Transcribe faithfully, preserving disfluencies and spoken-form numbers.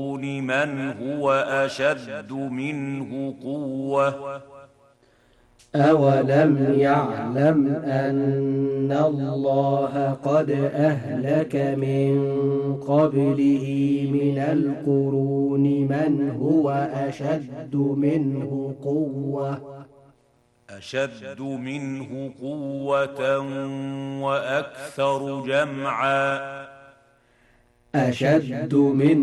من هو أشد منه قوة أولم يعلم أن الله قد أهلك من قبله من القرون من هو أشد منه قوة أشد منه قوة وأكثر جمعا أشد منه